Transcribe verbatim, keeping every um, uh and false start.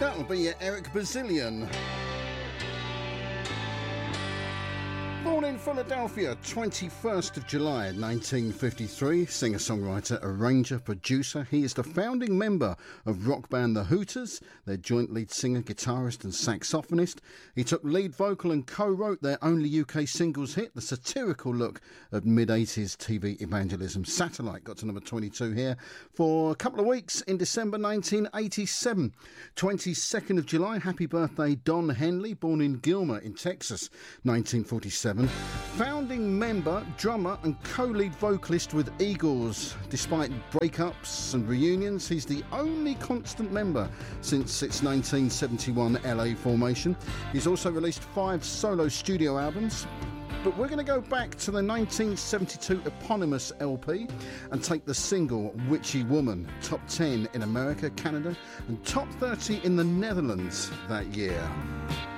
That'll be Eric Bazillion. Born in Philadelphia, twenty-first of July nineteen fifty-three, singer-songwriter, arranger, producer. He is the founding member of rock band The Hooters, their joint lead singer, guitarist and saxophonist. He took lead vocal and co-wrote their only U K singles hit, the satirical look at mid-eighties T V evangelism. Satellite got to number twenty-two here for a couple of weeks in December nineteen eighty-seven. twenty-second of July, happy birthday Don Henley, born in Gilmer in Texas, nineteen forty-seven. Founding member, drummer and co-lead vocalist with Eagles. Despite breakups and reunions, he's the only constant member since its nineteen seventy-one L A formation. He's also released five solo studio albums. But we're going to go back to the nineteen seventy-two eponymous L P and take the single Witchy Woman, top ten in America, Canada and top thirty in the Netherlands that year.